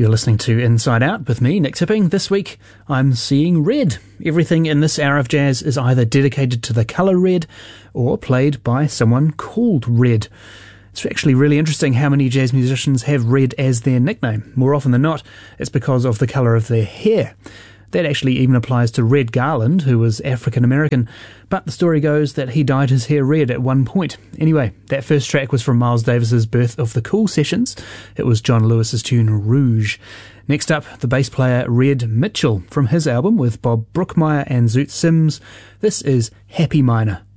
You're listening to Inside Out with me, Nick Tipping. This week, I'm seeing red. Everything in this hour of jazz is either dedicated to the colour red or played by someone called Red. It's actually really interesting how many jazz musicians have red as their nickname. More often than not, it's because of the colour of their hair. That actually even applies to Red Garland, who was African-American, but the story goes that he dyed his hair red at one point. Anyway, that first track was from Miles Davis's Birth of the Cool Sessions. It was John Lewis's tune Rouge. Next up, the bass player Red Mitchell from his album with Bob Brookmeyer and Zoot Sims. This is Happy Minor.